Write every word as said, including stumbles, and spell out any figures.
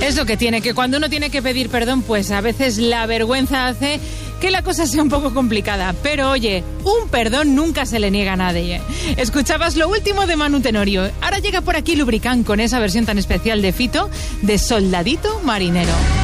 Es lo que tiene, que cuando uno tiene que pedir perdón, pues a veces la vergüenza hace que la cosa sea un poco complicada. Pero oye, un perdón nunca se le niega a nadie. Escuchabas lo último de Manu Tenorio. Ahora llega por aquí Lubricant con esa versión tan especial de Fito de Soldadito Marinero.